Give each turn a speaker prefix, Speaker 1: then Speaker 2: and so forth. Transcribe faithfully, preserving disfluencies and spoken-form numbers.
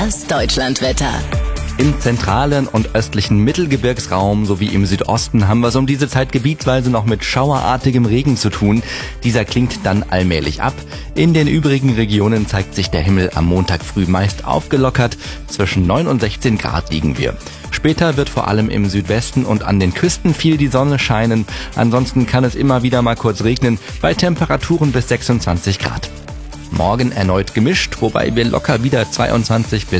Speaker 1: Das Deutschlandwetter.
Speaker 2: Im zentralen und östlichen Mittelgebirgsraum sowie im Südosten haben wir es um diese Zeit gebietsweise noch mit schauerartigem Regen zu tun. Dieser klingt dann allmählich ab. In den übrigen Regionen zeigt sich der Himmel am Montag früh meist aufgelockert. Zwischen neun und sechzehn Grad liegen wir. Später wird vor allem im Südwesten und an den Küsten viel die Sonne scheinen. Ansonsten kann es immer wieder mal kurz regnen, bei Temperaturen bis sechsundzwanzig Grad. Morgen erneut gemischt, wobei wir locker wieder zweiundzwanzig bis